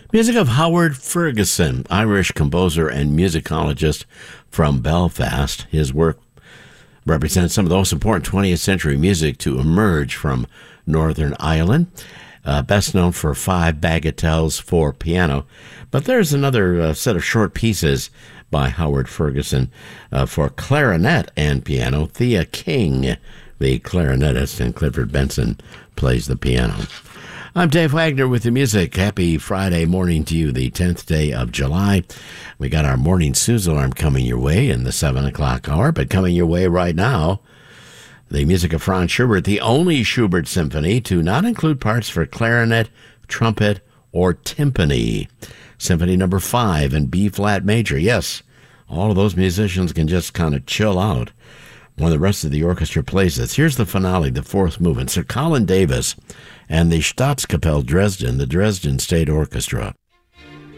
Music of Howard Ferguson, Irish composer and musicologist from Belfast. His work represents some of the most important 20th century music to emerge from Northern Ireland. Best known for 5 bagatelles for piano. But there's another set of short pieces by Howard Ferguson for clarinet and piano. Thea King, the clarinetist, and Clifford Benson plays the piano. I'm Dave Wagner with the music. Happy Friday morning to you, the 10th day of July. We got our morning snooze alarm coming your way in the 7 o'clock hour, but coming your way right now, the music of Franz Schubert, the only Schubert symphony to not include parts for clarinet, trumpet, or timpani. Symphony number 5 in B-flat major. Yes, all of those musicians can just kind of chill out when the rest of the orchestra plays this. Here's the finale, the 4th movement. Sir Colin Davis and the Staatskapelle Dresden, the Dresden State Orchestra.